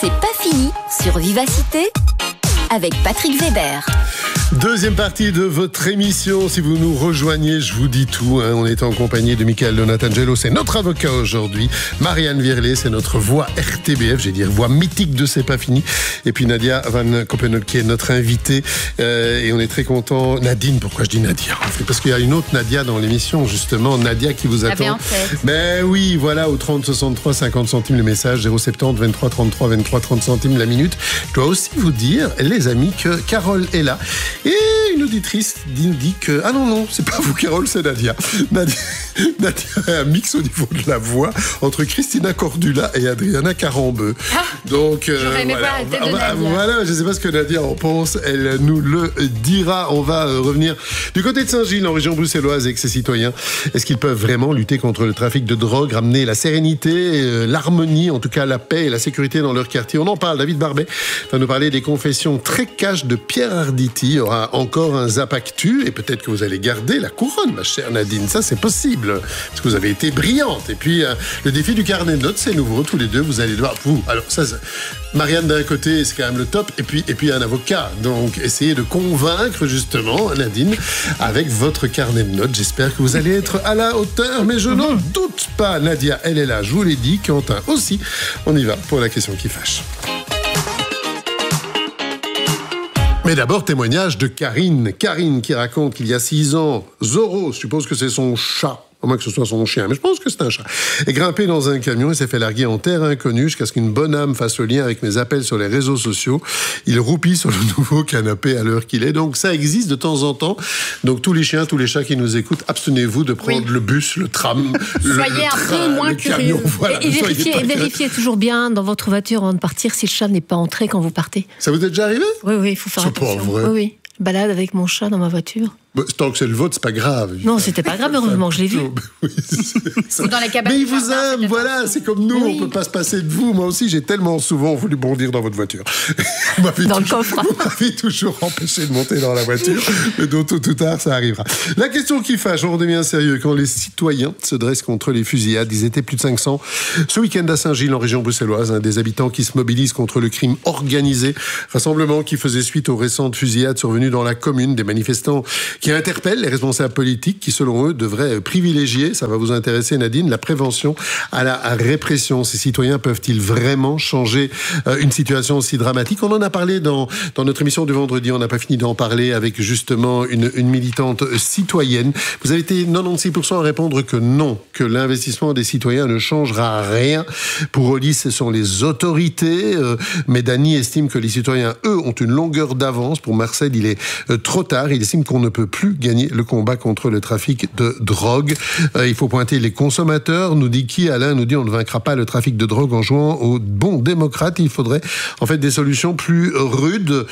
C'est pas fini sur Vivacité avec Patrick Weber. Deuxième partie de votre émission. Si vous nous rejoignez, je vous dis tout. On est en compagnie de Michael Donatangelo, c'est notre avocat aujourd'hui. Marianne Virlet, c'est notre voix RTBF, j'ai dit voix mythique de C'est pas fini. Et puis Nadia Van Kopenholt qui est notre invitée. Et on est très content. Nadine, pourquoi je dis Nadia? Parce qu'il y a une autre Nadia dans l'émission, justement. Nadia qui vous attend. Ben oui, voilà, au 30 63 50 centimes le message, 070 23 33 23 30 centimes la minute. Je dois aussi vous dire, les amis, que Carole est là. Et une auditrice dit que... Ah non, c'est pas vous, Carole, c'est Nadia. Nadia a un mix au niveau de la voix entre Christina Cordula et Adriana Carambeu. Donc, voilà, je sais pas ce que Nadia en pense. Elle nous le dira. On va revenir du côté de Saint-Gilles, en région bruxelloise, avec ses citoyens. Est-ce qu'ils peuvent vraiment lutter contre le trafic de drogue, ramener la sérénité, l'harmonie, en tout cas la paix et la sécurité dans leur quartier? On en parle. David Barbet va nous parler des confessions très cash de Pierre Arditi. Il y aura encore un Zap Actu et peut-être que vous allez garder la couronne, ma chère Nadine. Ça, c'est possible parce que vous avez été brillante. Et puis, le défi du carnet de notes, c'est nouveau. Tous les deux, vous allez devoir... Alors, ça, Marianne d'un côté, c'est quand même le top. Et puis un avocat. Donc, essayez de convaincre, justement, Nadine, avec votre carnet de notes. J'espère que vous allez être à la hauteur. Mais je n'en doute pas. Nadia, elle est là. Je vous l'ai dit. Quentin aussi. On y va pour la question qui fâche. Mais d'abord, témoignage de Karine. Karine qui raconte qu'il y a 6 ans, Zorro, je suppose que c'est son chat, à moins que ce soit son chien, mais je pense que c'est un chat, est grimpé dans un camion et s'est fait larguer en terre inconnue jusqu'à ce qu'une bonne âme fasse le lien avec mes appels sur les réseaux sociaux. Il roupit sur le nouveau canapé à l'heure qu'il est. Donc ça existe de temps en temps. Donc tous les chiens, tous les chats qui nous écoutent, abstenez-vous de prendre le bus, le tram, soyez un peu moins curieux. Voilà, et vérifiez toujours bien dans votre voiture avant de partir si le chat n'est pas entré quand vous partez. Ça vous est déjà arrivé? Oui, il faut faire attention. C'est pas vrai. Oui. Balade avec mon chat dans ma voiture. Tant que c'est le vôtre, c'est pas grave. Non, c'était pas grave, heureusement, je l'ai vu. Oui, dans la cabane. Mais il vous aime, voilà, c'est comme nous, on peut pas se passer de vous. Moi aussi, j'ai tellement souvent voulu bondir dans votre voiture. Dans le coffre. Vous m'avez toujours empêché de monter dans la voiture, mais donc tôt ou tard, ça arrivera. La question qui fâche, on redevient sérieux, quand les citoyens se dressent contre les fusillades, ils étaient plus de 500 ce week-end à Saint-Gilles, en région bruxelloise, des habitants qui se mobilisent contre le crime organisé, rassemblement qui faisait suite aux récentes fusillades survenues dans la commune, des manifestants qui interpellent les responsables politiques qui, selon eux, devraient privilégier, ça va vous intéresser Nadine, la prévention à la répression. Ces citoyens peuvent-ils vraiment changer une situation aussi dramatique? On en a parlé dans notre émission du vendredi, on n'a pas fini d'en parler avec justement une militante citoyenne. Vous avez été 96% à répondre que non, que l'investissement des citoyens ne changera rien. Pour Oli, ce sont les autorités, mais Dany estime que les citoyens, eux, ont une longueur d'avance. Pour Marcel, il est trop tard, il estime qu'on ne peut plus gagner le combat contre le trafic de drogue. Il faut pointer les consommateurs, nous dit qui? Alain nous dit on ne vaincra pas le trafic de drogue en jouant aux bons démocrates. Il faudrait en fait des solutions plus rudes.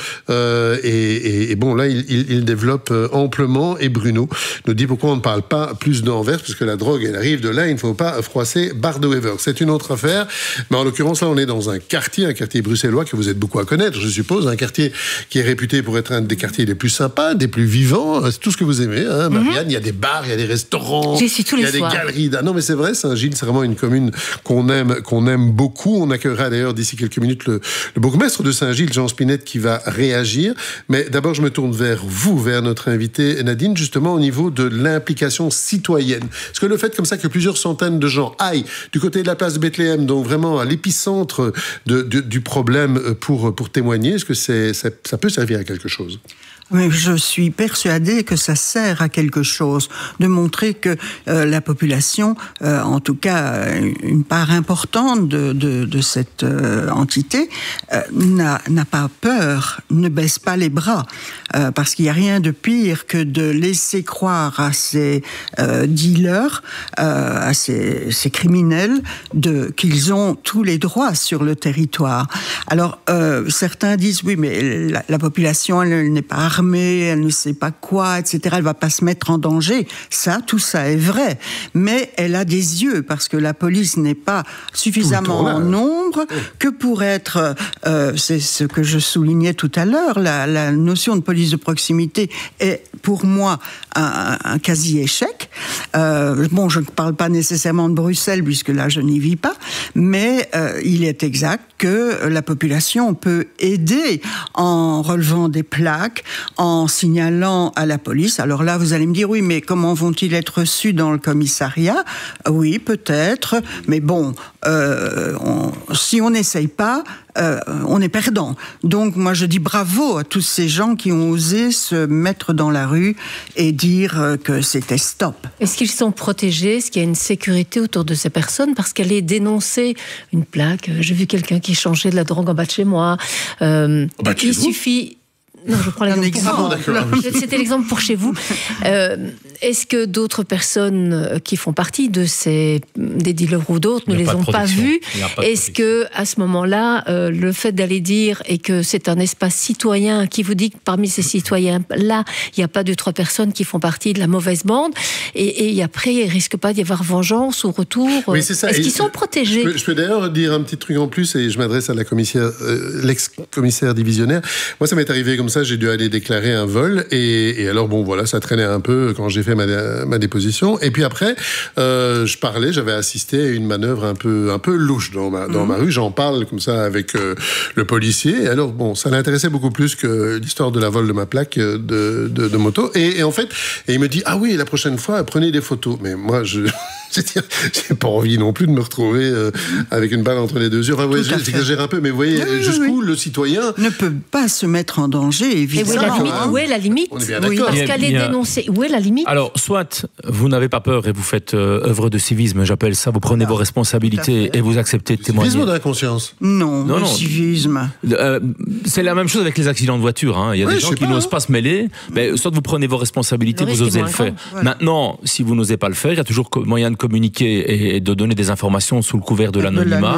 Et bon, là, il développe amplement. Et Bruno nous dit pourquoi on ne parle pas plus d'Anvers, puisque la drogue, elle arrive de là, il ne faut pas froisser Bar de Wever. C'est une autre affaire. Mais en l'occurrence, là, on est dans un quartier bruxellois que vous êtes beaucoup à connaître, je suppose. Un quartier qui est réputé pour être un des quartiers les plus sympas, des plus vivants. C'est tout ce que vous aimez, hein, Marianne. Il y a des bars, il y a des restaurants, j'y suis tous les soirs. Il y a des galeries. Non, mais c'est vrai, Saint-Gilles, c'est vraiment une commune qu'on aime beaucoup. On accueillera d'ailleurs d'ici quelques minutes le bourgmestre de Saint-Gilles, Jean Spinette, qui va réagir. Mais d'abord, je me tourne vers vous, vers notre invitée Nadine, justement au niveau de l'implication citoyenne. Est-ce que le fait comme ça que plusieurs centaines de gens aillent du côté de la place de Bethléem, donc vraiment à l'épicentre du problème pour témoigner, est-ce que ça peut servir à quelque chose? Mais je suis persuadée que ça sert à quelque chose, de montrer que la population, en tout cas une part importante de cette entité, n'a pas peur, ne baisse pas les bras, parce qu'il n'y a rien de pire que de laisser croire à ces dealers, à ces criminels, qu'ils ont tous les droits sur le territoire. Alors certains disent oui, mais la population elle n'est pas armée. armée, elle ne sait pas quoi, etc. Elle va pas se mettre en danger. Tout ça est vrai. Mais elle a des yeux, parce que la police n'est pas suffisamment en nombre que pour être, c'est ce que je soulignais tout à l'heure, la notion de police de proximité est pour moi un quasi-échec. Bon, je ne parle pas nécessairement de Bruxelles, puisque là je n'y vis pas, mais il est exact que la population peut aider en relevant des plaques, en signalant à la police. Alors là, vous allez me dire, oui, mais comment vont-ils être reçus dans le commissariat ? Oui, peut-être, mais bon, si on n'essaye pas, on est perdant. Donc moi je dis bravo à tous ces gens qui ont osé se mettre dans la rue et dire que c'était stop. Est-ce qu'ils sont protégés ? Est-ce qu'il y a une sécurité autour de ces personnes ? Parce qu'elle est dénoncée, une plaque, j'ai vu quelqu'un qui changeait de la drogue en bas de chez moi. Il suffit... Non, je prends l'exemple. C'était l'exemple pour chez vous. Est-ce que d'autres personnes qui font partie des dealers ou d'autres ne les ont pas vus ? Est-ce que à ce moment-là, le fait d'aller dire et que c'est un espace citoyen qui vous dit que parmi ces citoyens-là, il n'y a pas 2-3 personnes qui font partie de la mauvaise bande et après, il ne risque pas d'y avoir vengeance ou retour. Oui, c'est ça. Est-ce qu'ils sont protégés ? Je peux d'ailleurs dire un petit truc en plus et je m'adresse à la l'ex-commissaire divisionnaire. Moi, ça m'est arrivé comme ça, j'ai dû aller déclarer un vol et alors bon voilà, ça traînait un peu quand j'ai fait ma déposition et puis après j'avais assisté à une manœuvre un peu louche dans ma rue, j'en parle comme ça avec le policier et alors bon, ça l'intéressait beaucoup plus que l'histoire de la vol de ma plaque de moto et en fait, et il me dit, ah oui, la prochaine fois prenez des photos, mais moi j'ai pas envie non plus de me retrouver avec une balle entre les deux yeux. Enfin, ouais, j'exagère un peu, mais vous voyez jusqu'où le citoyen ne peut pas se mettre en danger, évidemment. Et où est la limite ? On est bien d'accord. Parce qu'elle est dénoncée. Où est la limite ? Alors, soit vous n'avez pas peur et vous faites œuvre de civisme, j'appelle ça, vous prenez vos responsabilités et vous acceptez de témoigner. Civisme ou d'inconscience ? Non, civisme. C'est la même chose avec les accidents de voiture. Hein. Il y a des gens qui n'osent pas se mêler. Mais soit vous prenez vos responsabilités, vous osez le faire. Voilà. Maintenant, si vous n'osez pas le faire, il y a toujours moyen de communiquer et de donner des informations sous le couvert de l'anonymat.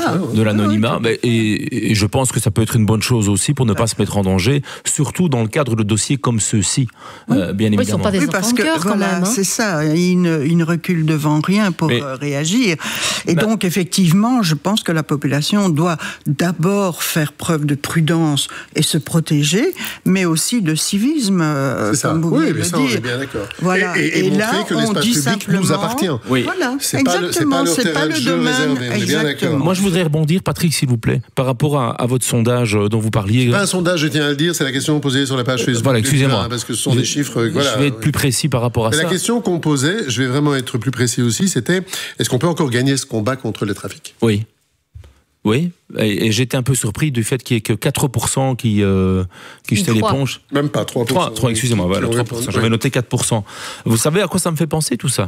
Et je pense que ça peut être une bonne chose aussi pour ne pas se mettre en danger, surtout dans le cadre de dossiers comme ceux-ci, bien évidemment. Ils ne sont pas des enfants de cœur quand même. C'est ça, ils ne reculent devant rien pour réagir. Et donc, effectivement, je pense que la population doit d'abord faire preuve de prudence et se protéger, mais aussi de civisme, comme vous venez de le dire. On est bien d'accord. Voilà. Et montrer là, que l'espace public nous appartient. Oui. Voilà. C'est pas le terrain de jeu réservé. On est bien d'accord. Moi, je voudrais rebondir, Patrick, s'il vous plaît, par rapport à votre sondage dont vous parliez. C'est pas un sondage, je tiens à le dire, c'est la question posée sur la page Facebook. Voilà, excusez-moi. Parce que ce sont des chiffres. Voilà. Je vais être plus précis par rapport à ça. La question qu'on posait, je vais vraiment être plus précis aussi, c'était est-ce qu'on peut encore gagner ce combat contre le trafic ? Oui. Oui, et j'étais un peu surpris du fait qu'il n'y ait que 4% qui jetaient l'éponge. Même pas, 3%. 3 excusez-moi, voilà, 3%. J'avais noté 4%. Vous savez à quoi ça me fait penser tout ça ?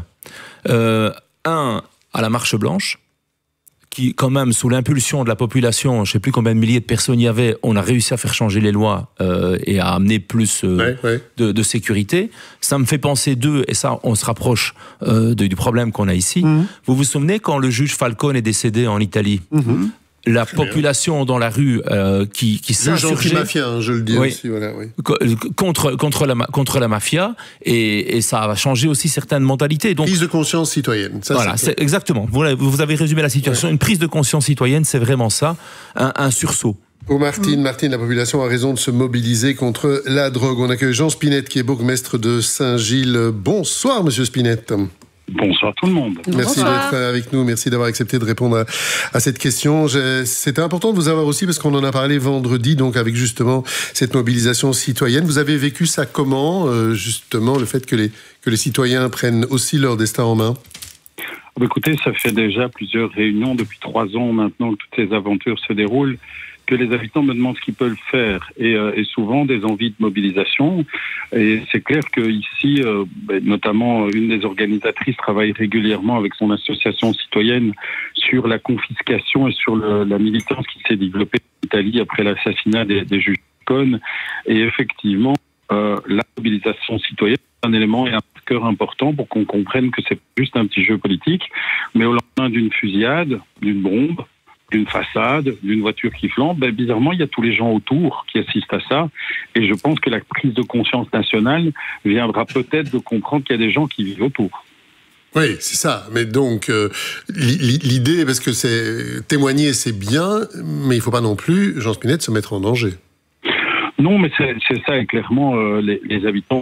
À la marche blanche, qui quand même, sous l'impulsion de la population, je ne sais plus combien de milliers de personnes il y avait, on a réussi à faire changer les lois et à amener plus de sécurité. Ça me fait penser et ça, on se rapproche du problème qu'on a ici. Vous vous souvenez quand le juge Falcone est décédé en Italie ? La population dans la rue qui s'insurgeait, mafia, je le dis aussi, voilà, contre la mafia, et ça a changé aussi certaines mentalités. Donc, prise de conscience citoyenne. Ça, voilà, c'est exactement. Vous avez résumé la situation. Une prise de conscience citoyenne, c'est vraiment ça, un sursaut. Pour Martine, la population a raison de se mobiliser contre la drogue. On accueille Jean Spinette, qui est bourgmestre de Saint-Gilles. Bonsoir, monsieur Spinette. Bonsoir tout le monde. Merci d'être avec nous, merci d'avoir accepté de répondre à cette question. C'était important de vous avoir aussi parce qu'on en a parlé vendredi, donc avec justement cette mobilisation citoyenne. Vous avez vécu ça comment, justement, le fait que les citoyens prennent aussi leur destin en main ? Écoutez, ça fait déjà plusieurs réunions depuis 3 ans maintenant que toutes ces aventures se déroulent, que les habitants me demandent ce qu'ils peuvent faire et souvent des envies de mobilisation. Et c'est clair qu'ici, notamment une des organisatrices travaille régulièrement avec son association citoyenne sur la confiscation et sur la militance qui s'est développée en Italie après l'assassinat des juges Cohn. Et effectivement, la mobilisation citoyenne est un élément et un marqueur important pour qu'on comprenne que c'est juste un petit jeu politique, mais au lendemain d'une fusillade, d'une bombe, d'une façade, d'une voiture qui flambe, bizarrement, il y a tous les gens autour qui assistent à ça. Et je pense que la prise de conscience nationale viendra peut-être de comprendre qu'il y a des gens qui vivent autour. Oui, c'est ça. Mais donc, l'idée, parce que témoigner, c'est bien, mais il ne faut pas non plus, Jean Spinette, se mettre en danger. Non, mais c'est ça, et clairement, les habitants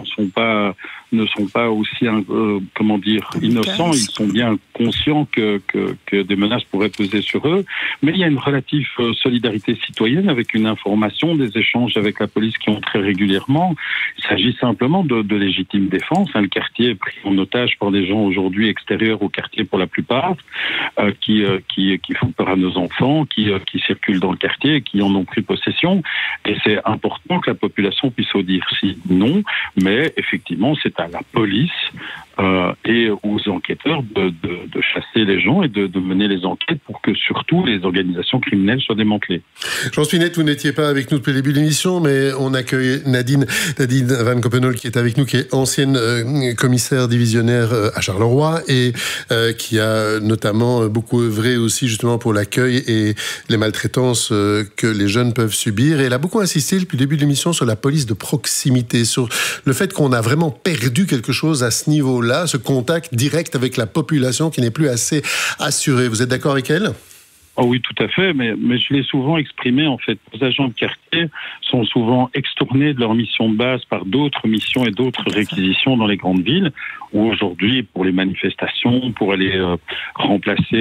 ne sont pas aussi, innocents. Ils sont bien conscients que des menaces pourraient peser sur eux. Mais il y a une relative solidarité citoyenne avec une information, des échanges avec la police qui ont très régulièrement. Il s'agit simplement de légitime défense. Le quartier est pris en otage par des gens aujourd'hui extérieurs au quartier pour la plupart, qui font peur à nos enfants, qui circulent dans le quartier et qui en ont pris possession. Et c'est important que la population puisse dire si, non, mais effectivement, c'est à la police et aux enquêteurs de chasser les gens et de mener les enquêtes pour que surtout les organisations criminelles soient démantelées. Jean Spinette, vous n'étiez pas avec nous depuis le début de l'émission, mais on accueille Nadine Van Coppenol qui est avec nous, qui est ancienne commissaire divisionnaire à Charleroi et qui a notamment beaucoup œuvré aussi justement pour l'accueil et les maltraitances que les jeunes peuvent subir. Et elle a beaucoup insisté depuis le début de l'émission sur la police de proximité, sur le fait qu'on a vraiment perdu quelque chose à ce niveau-là, ce contact direct avec la population qui n'est plus assez assuré. Vous êtes d'accord avec elle ? Oh oui, tout à fait, mais je l'ai souvent exprimé, en fait. Les agents de quartier sont souvent extournés de leur mission de base par d'autres missions et d'autres réquisitions dans les grandes villes, où aujourd'hui, pour les manifestations, pour aller remplacer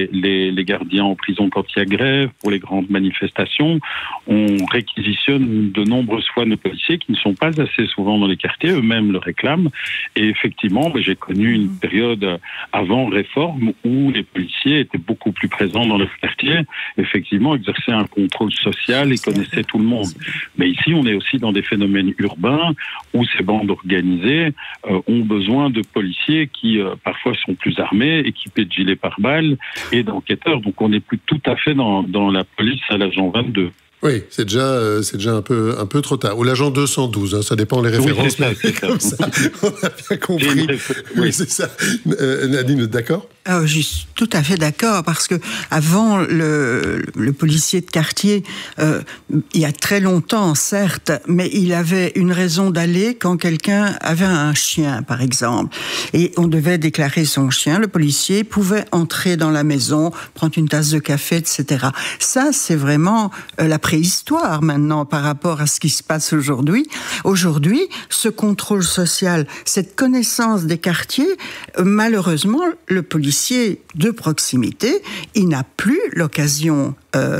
les gardiens en prison quand il y a grève, pour les grandes manifestations, on réquisitionne de nombreuses fois nos policiers qui ne sont pas assez souvent dans les quartiers, eux-mêmes le réclament. Et effectivement, j'ai connu une période avant réforme où les policiers étaient beaucoup plus présents dans le quartier, effectivement, exerçaient un contrôle social et connaissaient tout le monde. Mais ici, on est aussi dans des phénomènes urbains où ces bandes organisées ont besoin de policiers qui, parfois, sont plus armés, équipés de gilets pare-balles et d'enquêteurs. Donc, on n'est plus tout à fait dans la police à l'agent 22. Oui, c'est déjà un peu trop tard. Ou l'agent 212, hein, ça dépend les références. Oui, c'est ça. Comme ça, on a bien compris. Oui, c'est ça. Nadine, d'accord ? Je suis tout à fait d'accord, parce que avant le policier de quartier, il y a très longtemps, certes, mais il avait une raison d'aller quand quelqu'un avait un chien, par exemple. Et on devait déclarer son chien. Le policier pouvait entrer dans la maison, prendre une tasse de café, etc. Ça, c'est vraiment la préhistoire maintenant par rapport à ce qui se passe aujourd'hui. Aujourd'hui, ce contrôle social, cette connaissance des quartiers, malheureusement, le policier de proximité, il n'a plus l'occasion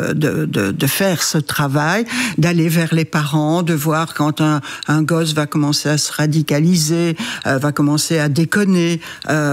de faire ce travail, d'aller vers les parents, de voir quand un gosse va commencer à se radicaliser, va commencer à déconner.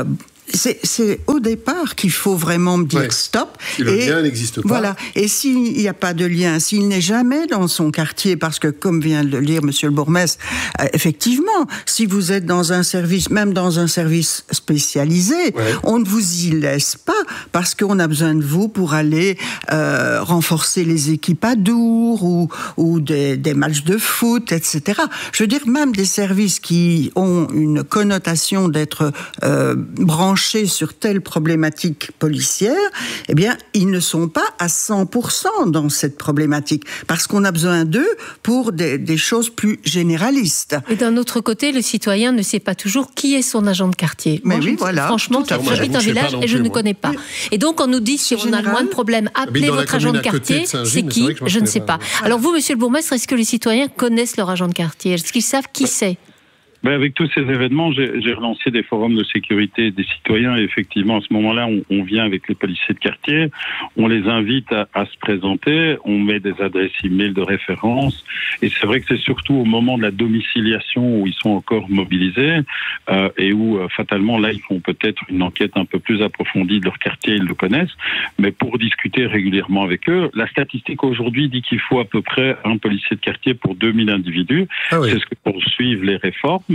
C'est au départ qu'il faut vraiment me dire stop. Si le lien n'existe pas. Voilà. Et s'il n'y a pas de lien, s'il n'est jamais dans son quartier, parce que comme vient de le lire Monsieur le bourgmestre, effectivement, si vous êtes dans un service, même dans un service spécialisé, on ne vous y laisse pas, parce qu'on a besoin de vous pour aller renforcer les équipes à Dour ou des matchs de foot, etc. Je veux dire, même des services qui ont une connotation d'être branchés sur telle problématique policière, eh bien, ils ne sont pas à 100% dans cette problématique, parce qu'on a besoin d'eux pour des choses plus généralistes. Et d'un autre côté, le citoyen ne sait pas toujours qui est son agent de quartier. Mais oui, voilà. Franchement, j'habite un village et je ne connais pas. Et donc, on nous dit, si on a le moins de problèmes, appelez votre agent de quartier. C'est qui ? Je ne sais pas. Alors vous, Monsieur le bourgmestre, est-ce que les citoyens connaissent leur agent de quartier ? Est-ce qu'ils savent qui c'est ? Avec tous ces événements, j'ai relancé des forums de sécurité des citoyens et effectivement, à ce moment-là, on vient avec les policiers de quartier, on les invite à se présenter, on met des adresses e-mail de référence et c'est vrai que c'est surtout au moment de la domiciliation où ils sont encore mobilisés et où, fatalement, là, ils font peut-être une enquête un peu plus approfondie de leur quartier, ils le connaissent, mais pour discuter régulièrement avec eux, la statistique aujourd'hui dit qu'il faut à peu près un policier de quartier pour 2000 individus. C'est ce que poursuivent les réformes.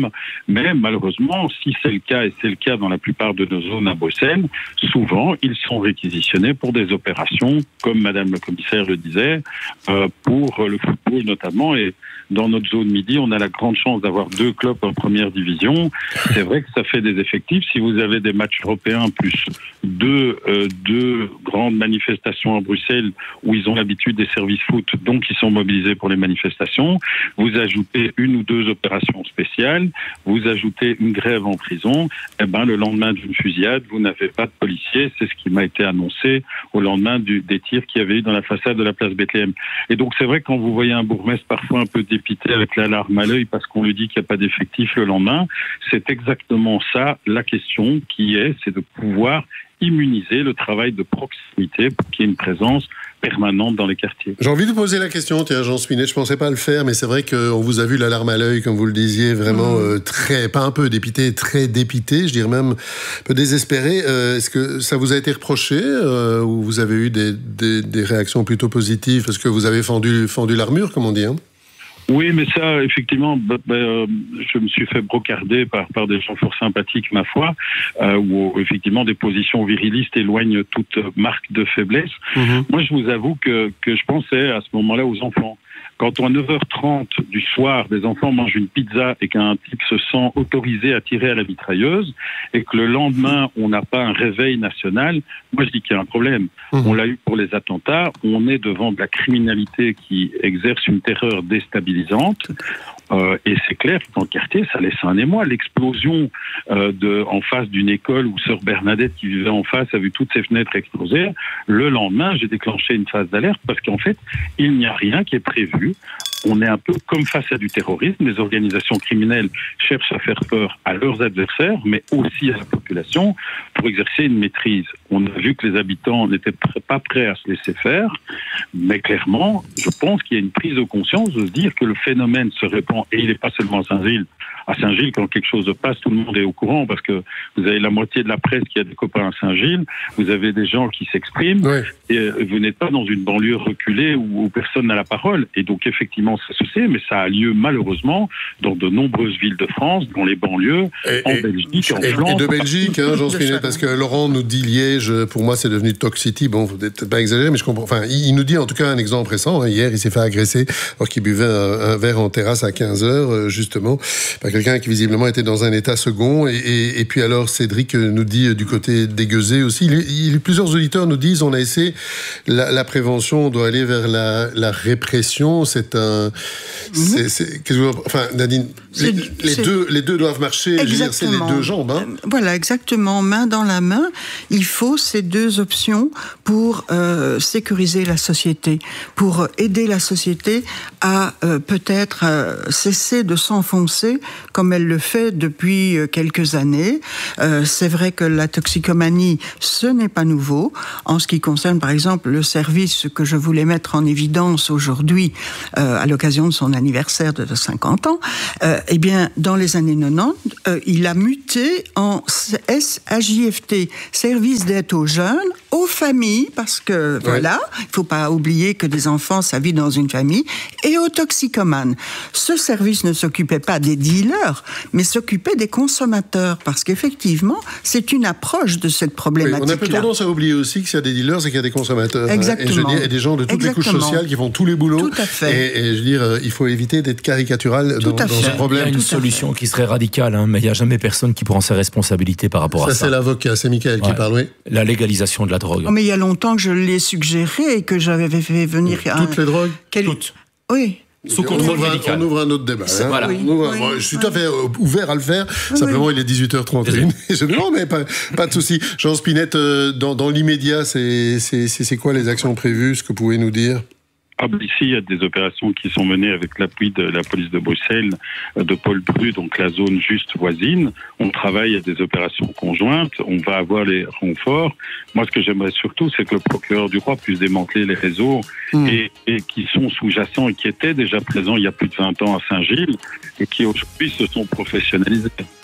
hommes. Mais malheureusement, si c'est le cas, et c'est le cas dans la plupart de nos zones à Bruxelles, souvent, ils sont réquisitionnés pour des opérations, comme Madame le commissaire le disait, pour le football notamment. Et dans notre zone midi, on a la grande chance d'avoir 2 clubs en première division. C'est vrai que ça fait des effectifs. Si vous avez des matchs européens plus deux grandes manifestations à Bruxelles où ils ont l'habitude des services foot, donc ils sont mobilisés pour les manifestations, vous ajoutez 1 ou 2 opérations spéciales, vous ajoutez une grève en prison, et ben le lendemain d'une fusillade, vous n'avez pas de policiers. C'est ce qui m'a été annoncé au lendemain des tirs qu'il y avait eu dans la façade de la place Bethléem. Et donc c'est vrai que quand vous voyez un bourgmestre parfois un peu dépité avec l'alarme à l'œil parce qu'on lui dit qu'il n'y a pas d'effectif le lendemain, c'est exactement ça la question c'est de pouvoir immuniser le travail de proximité pour qu'il y ait une présence permanente dans les quartiers. J'ai envie de poser la question, tiens, Jean Spinet, je pensais pas le faire, mais c'est vrai qu'on vous a vu l'alarme à l'œil, comme vous le disiez, vraiment très, pas un peu dépité, très dépité, je dirais même un peu désespéré. Est-ce que ça vous a été reproché ou vous avez eu des réactions plutôt positives parce que vous avez fendu l'armure, comme on dit, hein? Oui, mais ça, effectivement, je me suis fait brocarder par des gens fort sympathiques, ma foi, où effectivement des positions virilistes éloignent toute marque de faiblesse. Moi, je vous avoue que je pensais à ce moment-là aux enfants. Quand à 9h30 du soir, des enfants mangent une pizza et qu'un type se sent autorisé à tirer à la mitrailleuse et que le lendemain, on n'a pas un réveil national, moi je dis qu'il y a un problème. On l'a eu pour les attentats, on est devant de la criminalité qui exerce une terreur déstabilisante. Et c'est clair que dans le quartier, ça laisse un émoi. L'explosion en face d'une école où Sœur Bernadette, qui vivait en face, a vu toutes ses fenêtres exploser. Le lendemain, j'ai déclenché une phase d'alerte parce qu'en fait, il n'y a rien qui est prévu. On est un peu comme face à du terrorisme. Les organisations criminelles cherchent à faire peur à leurs adversaires, mais aussi à la population pour exercer une maîtrise. On a vu que les habitants n'étaient pas prêts à se laisser faire, mais clairement, je pense qu'il y a une prise de conscience de se dire que le phénomène se répand, et il n'est pas seulement à Saint-Gilles. À Saint-Gilles, quand quelque chose passe, tout le monde est au courant, parce que vous avez la moitié de la presse qui a des copains à Saint-Gilles, vous avez des gens qui s'expriment, et vous n'êtes pas dans une banlieue reculée où personne n'a la parole. Et donc, effectivement, ça se sait, mais ça a lieu malheureusement dans de nombreuses villes de France, dans les banlieue, en Belgique, en Flandre. Et de Belgique, hein, Jean Spinet, parce que Laurent nous dit Liège, pour moi, c'est devenu Talk City. Bon, vous n'êtes peut-être pas exagéré, mais je comprends. Enfin, il nous dit en tout cas un exemple récent. Hein. Hier, il s'est fait agresser alors qu'il buvait un verre en terrasse à 15h, justement, par quelqu'un qui visiblement était dans un état second. Et puis alors, Cédric nous dit du côté des Gueusets aussi. Plusieurs auditeurs nous disent on a essayé la prévention, on doit aller vers la répression. C'est un... Enfin, Nadine, les deux doivent marcher, c'est les deux jambes. Hein. Voilà, exactement. Main dans la main, il faut ces deux options pour sécuriser la société, pour aider la société à peut-être cesser de s'enfoncer comme elle le fait depuis quelques années. C'est vrai que la toxicomanie, ce n'est pas nouveau. En ce qui concerne, par exemple, le service que je voulais mettre en évidence aujourd'hui, à l'occasion de son anniversaire de 50 ans, eh bien, dans les années 90, il a muté en SAJFT, service d'aide aux jeunes, aux familles, parce que, voilà, il ne faut pas oublier que des enfants, ça vit dans une famille, et aux toxicomanes. Ce service ne s'occupait pas des dealers, mais s'occupait des consommateurs, parce qu'effectivement, c'est une approche de cette problématique-là. On a peu tendance à oublier aussi qu'il y a des dealers et qu'il y a des consommateurs. Exactement. Et des gens de toutes les couches sociales qui font tous les boulots. Tout à fait. Et je veux dire, il faut éviter d'être caricatural dans ce problème. Il y a une solution qui serait radicale, hein, mais il n'y a jamais personne qui prend ses responsabilités par rapport à ça. Ça, c'est l'avocat, c'est Michael qui parle, oui. La légalisation de la drogue. Oh, mais il y a longtemps que je l'ai suggéré et que j'avais fait venir... Toutes les drogues Toutes. Oui. Sous contrôle médical. On ouvre un autre débat. Hein. Voilà. Je suis tout à fait ouvert à le faire. Simplement, il est 18h31. Je dis non, mais pas de souci. Jean Spinet, dans l'immédiat, c'est quoi les actions prévues? Ce que vous pouvez nous dire? Ici, il y a des opérations qui sont menées avec l'appui de la police de Bruxelles, de Paul Bru, donc la zone juste voisine. On travaille à des opérations conjointes. On va avoir les renforts. Moi, ce que j'aimerais surtout, c'est que le procureur du roi puisse démanteler les réseaux et qui sont sous-jacents et qui étaient déjà présents il y a plus de 20 ans à Saint-Gilles et qui aujourd'hui se sont professionnalisés.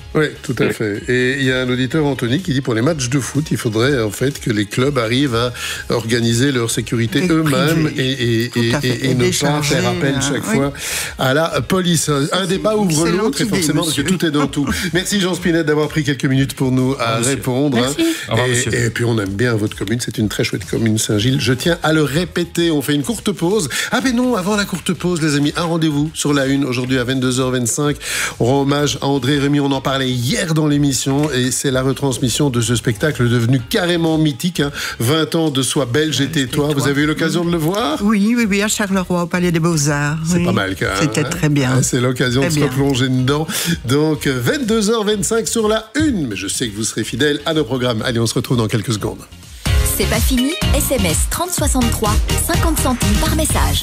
Oui, tout à fait. Et il y a un auditeur, Anthony, qui dit pour les matchs de foot, il faudrait en fait que les clubs arrivent à organiser leur sécurité eux-mêmes et ne pas faire appel chaque fois à la police. Un débat ouvre l'autre et forcément parce que tout est dans tout. Merci Jean Spinette d'avoir pris quelques minutes pour nous répondre. Et puis on aime bien votre commune, c'est une très chouette commune Saint-Gilles. Je tiens à le répéter, on fait une courte pause. Ah ben non, avant la courte pause les amis, un rendez-vous sur la Une aujourd'hui à 22h25. On rend hommage à André Rémy, on en parlait hier dans l'émission et c'est la retransmission de ce spectacle devenu carrément mythique. 20 ans de Sois belge et tais-toi. Vous avez eu l'occasion de le voir ? Oui, à Charleroi, au Palais des Beaux-Arts. C'est pas mal quand même. C'était très bien. C'est l'occasion de se replonger dedans. Donc 22h25 sur la Une. Mais je sais que vous serez fidèles à nos programmes. Allez, on se retrouve dans quelques secondes. C'est pas fini. SMS 3063, 50 centimes par message.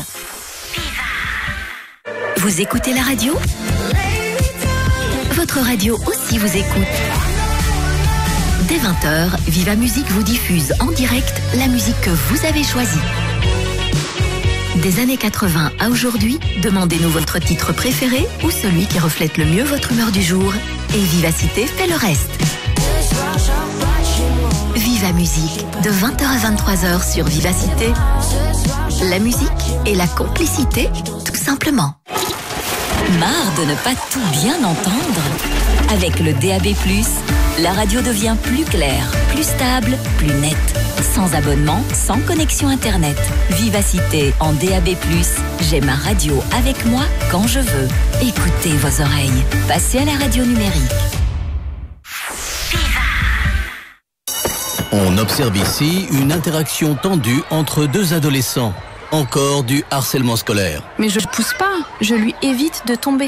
Vous écoutez la radio ? Votre radio aussi vous écoute. Dès 20h, Viva Musique vous diffuse en direct la musique que vous avez choisie. Des années 80 à aujourd'hui, demandez-nous votre titre préféré ou celui qui reflète le mieux votre humeur du jour. Et Vivacité fait le reste. Viva Musique, de 20h à 23h sur Vivacité. La musique et la complicité, tout simplement. Marre de ne pas tout bien entendre ? Avec le DAB+, la radio devient plus claire, plus stable, plus nette. Sans abonnement, sans connexion Internet. Vivacité en DAB+, j'ai ma radio avec moi quand je veux. Écoutez vos oreilles. Passez à la radio numérique. On observe ici une interaction tendue entre deux adolescents. Encore du harcèlement scolaire. Mais je pousse pas, je lui évite de tomber.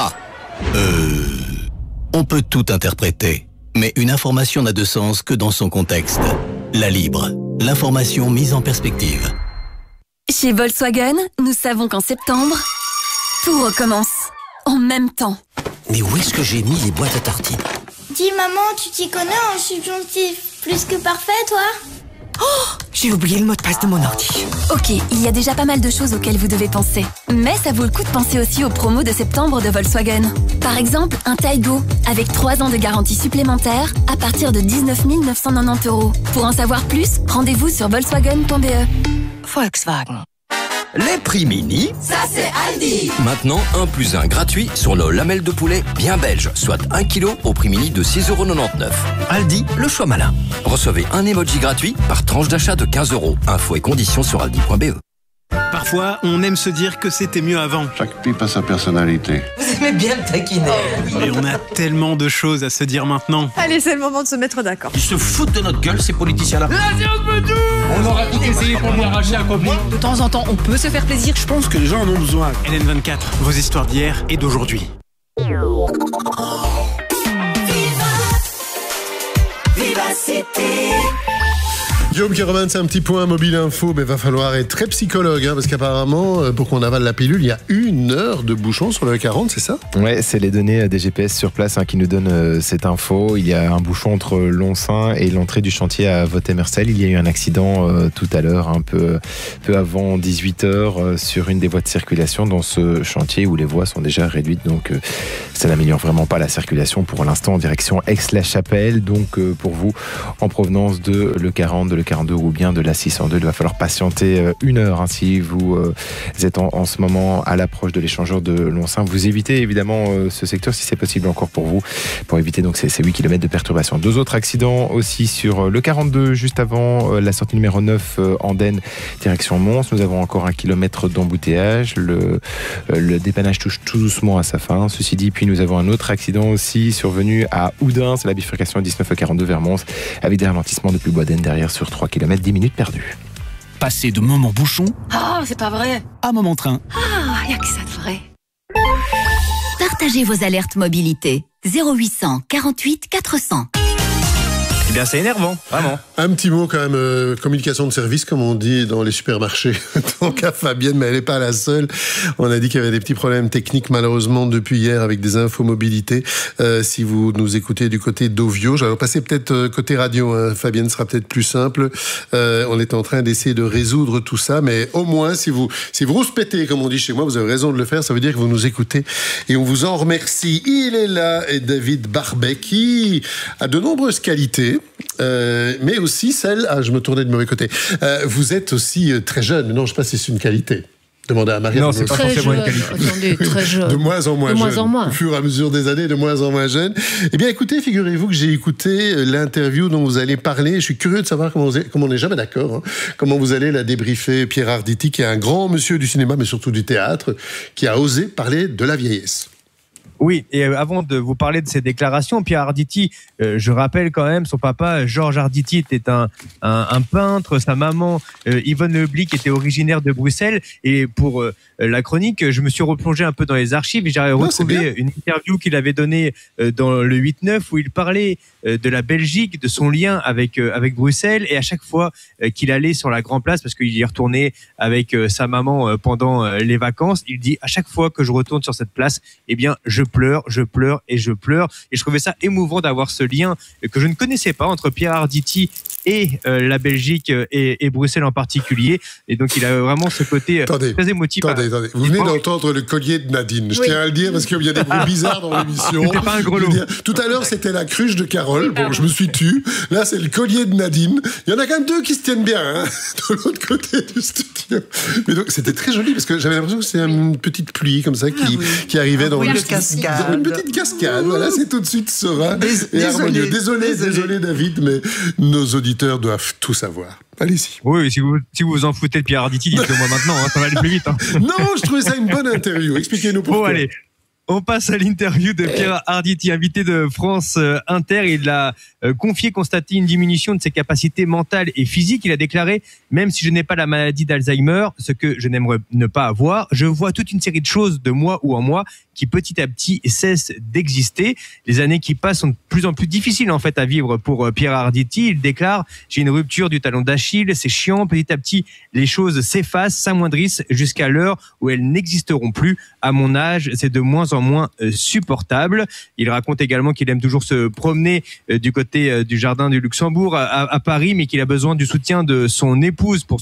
On peut tout interpréter, mais une information n'a de sens que dans son contexte. La Libre, l'information mise en perspective. Chez Volkswagen, nous savons qu'en septembre, tout recommence. En même temps. Mais où est-ce que j'ai mis les boîtes à tartines ? Dis maman, tu t'y connais en subjonctif plus que parfait, toi ? Oh, j'ai oublié le mot de passe de mon ordi. Ok, il y a déjà pas mal de choses auxquelles vous devez penser. Mais ça vaut le coup de penser aussi aux promos de septembre de Volkswagen. Par exemple, un Taigo, avec 3 ans de garantie supplémentaire, à partir de 19 990 €. Pour en savoir plus, rendez-vous sur volkswagen.be. Volkswagen. Les prix mini, ça c'est Aldi. Maintenant 1+1 gratuit sur nos lamelles de poulet bien belges, soit 1 kg au prix mini de 6,99 €. Aldi, le choix malin. Recevez un emoji gratuit par tranche d'achat de 15 €. Infos et conditions sur aldi.be. Parfois, on aime se dire que c'était mieux avant. Chaque pipe a sa personnalité. Vous aimez bien me taquiner. Et on a tellement de choses à se dire maintenant. Allez, c'est le moment de se mettre d'accord. Ils se foutent de notre gueule, ces politiciens-là. La science peut tout. On aura tout essayé pour lui arracher un copie. De temps en temps, on peut se faire plaisir. Je pense que les gens en ont besoin. LN24, vos histoires d'hier et d'aujourd'hui. Vivacité. Guillaume Kéroman, c'est un petit point mobile info, mais va falloir être très psychologue, parce qu'apparemment, pour qu'on avale la pilule, il y a 1 heure de bouchon sur le 40, c'est ça ? Ouais, c'est les données des GPS sur place qui nous donnent cette info. Il y a un bouchon entre Lonsin et l'entrée du chantier à Vothey-Mercel. Il y a eu un accident tout à l'heure, un peu avant 18h, sur une des voies de circulation dans ce chantier où les voies sont déjà réduites. Donc, ça n'améliore vraiment pas la circulation pour l'instant en direction Aix-la-Chapelle. Donc, pour vous, en provenance de le 40, de le 42 ou bien de la 602, il va falloir patienter 1 heure si vous êtes en ce moment à l'approche de l'échangeur de Lonsin. Vous évitez évidemment ce secteur si c'est possible encore pour vous, pour éviter donc ces 8 km de perturbation. 2 autres accidents aussi sur le 42 juste avant la sortie numéro 9 Andenne direction Mons. Nous avons encore 1 kilomètre d'embouteillage. Le dépannage touche tout doucement à sa fin. Ceci dit, puis nous avons un autre accident aussi survenu à Oudin, c'est la bifurcation 19-42 vers Mons, avec des ralentissements depuis Boisden derrière sur 3 km, 10 minutes perdues. Passer de moment bouchon c'est pas vrai. à moment train. Y a que ça de vrai. Partagez vos alertes mobilité. 0800 48 400. eh bien c'est énervant, vraiment. Un petit mot quand même, communication de service, comme on dit dans les supermarchés. Donc à Fabienne, mais elle n'est pas la seule. On a dit qu'il y avait des petits problèmes techniques, malheureusement, depuis hier, avec des infomobilités. Si vous nous écoutez du côté d'Ovio, j'allais passer peut-être côté radio, hein. Fabienne sera peut-être plus simple. On est en train d'essayer de résoudre tout ça, mais au moins, si vous rouspétez, comme on dit chez moi, vous avez raison de le faire, ça veut dire que vous nous écoutez. Et on vous en remercie. Il est là, et David Barbet, qui a de nombreuses qualités, mais aussi celle... Ah, je me tournais de mauvais côté. Vous êtes aussi très jeune. Non, je ne sais pas si c'est une qualité. Demandez à Marianne. Non, c'est pas forcément une qualité. Attendez, très jeune. De moins en moins jeune. Au fur et à mesure des années, de moins en moins jeune. Eh bien, écoutez, figurez-vous que j'ai écouté l'interview dont vous allez parler. Je suis curieux de savoir comment on n'est jamais d'accord, hein, comment vous allez la débriefer. Pierre Arditi, qui est un grand monsieur du cinéma, mais surtout du théâtre, qui a osé parler de la vieillesse. Oui, et avant de vous parler de ses déclarations, Pierre Arditi, je rappelle quand même, son papa, Georges Arditi, était un peintre, sa maman, Yvonne Leblic, était originaire de Bruxelles, et pour la chronique, je me suis replongé un peu dans les archives, et j'ai retrouvé une interview qu'il avait donnée dans le 8-9, où il parlait de la Belgique, de son lien avec Bruxelles, et à chaque fois qu'il allait sur la Grand Place, parce qu'il y retournait avec sa maman pendant les vacances, il dit, à chaque fois que je retourne sur cette place, eh bien, je pleure. Et je trouvais ça émouvant d'avoir ce lien que je ne connaissais pas entre Pierre Arditi et la Belgique et Bruxelles en particulier. Et donc, il a vraiment ce côté très émotif. Attendez. Vous venez d'entendre le collier de Nadine. Je tiens à le dire parce qu'il y a des bruits bizarres dans l'émission. C'était pas un grelot. Tout à l'heure, c'était la cruche de Carole. Bon, je me suis tu. Là, c'est le collier de Nadine. Il y en a quand même deux qui se tiennent bien, hein, de l'autre côté du studio. Mais donc, c'était très joli parce que j'avais l'impression que c'était une petite pluie comme ça qui arrivait dans le studio. Une petite cascade, voilà, c'est tout de suite serein et harmonieux. Désolé David, mais nos auditeurs doivent tout savoir. Allez-y. Oui, si vous vous en foutez de Pierre Arditi, dites-le moi maintenant, hein, ça va aller plus vite. Hein. Non, je trouvais ça une bonne interview. Expliquez-nous pourquoi. Bon, allez. On passe à l'interview de Pierre Arditi, invité de France Inter. Il a constaté une diminution de ses capacités mentales et physiques. Il a déclaré, même si je n'ai pas la maladie d'Alzheimer, ce que je n'aimerais ne pas avoir, je vois toute une série de choses de moi ou en moi qui petit à petit cessent d'exister. Les années qui passent sont de plus en plus difficiles en fait à vivre pour Pierre Arditi. Il déclare, j'ai une rupture du talon d'Achille, c'est chiant, petit à petit les choses s'effacent, s'amoindrissent jusqu'à l'heure où elles n'existeront plus. À mon âge, c'est de moins en moins supportable. Il raconte également qu'il aime toujours se promener du côté du jardin du Luxembourg à Paris, mais qu'il a besoin du soutien de son épouse pour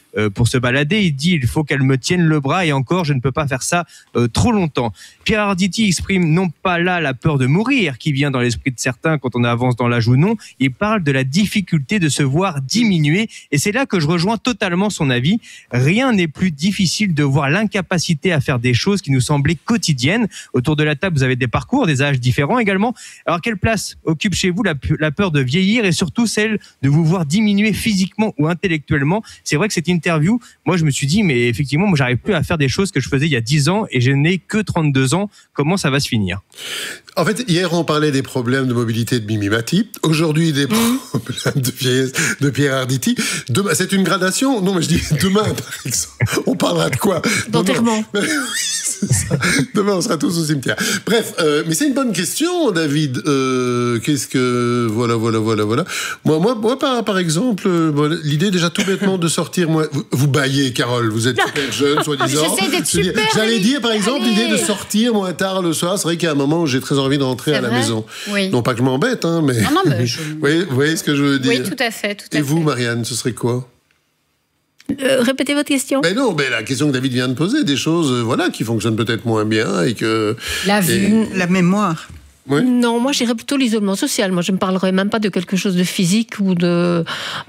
se balader. Il dit, il faut qu'elle me tienne le bras et encore, je ne peux pas faire ça trop longtemps. Pierre Arditi exprime non pas là la peur de mourir qui vient dans l'esprit de certains quand on avance dans l'âge ou non. Il parle de la difficulté de se voir diminuer et c'est là que je rejoins totalement son avis. Rien n'est plus difficile de voir l'incapacité à faire des choses qui nous semblaient quotidiennes. Autour de la table, vous avez des parcours, des âges différents également. Alors, quelle place occupe chez vous la peur de vieillir et surtout celle de vous voir diminuer physiquement ou intellectuellement? C'est vrai que cette interview, moi, je me suis dit, mais effectivement, moi, j'arrive plus à faire des choses que je faisais il y a 10 ans et je n'ai que 32 ans. Comment ça va se finir? En fait, hier, on parlait des problèmes de mobilité de Mimi Mati. Aujourd'hui, des problèmes de vieillesse de Pierre Arditi. Demain, c'est une gradation? Non, mais je dis demain, par exemple. On parlera de quoi? D'enterrement. C'est ça. Demain, on sera tous au cimetière. Bref, mais c'est une bonne question, David. Qu'est-ce que... Voilà. Moi, par exemple, l'idée déjà tout bêtement de sortir... Vous baillez, Carole. Vous êtes super jeune, soi-disant. J'essaie d'être super. J'allais dire, par exemple, l'idée de sortir moins tard le soir. C'est vrai qu'il y a un moment où j'ai très envie de rentrer à la maison. Oui. Non pas que je m'embête, hein, mais... Non, mais vous voyez ce que je veux dire? Oui, tout à fait. Et vous, Marianne, ce serait quoi? Répétez votre question. Mais non, la question que David vient de poser, des choses qui fonctionnent peut-être moins bien et que... La vue, la mémoire. Oui. Non, moi j'irais plutôt l'isolement social. Moi je ne parlerais même pas de quelque chose de physique ou de...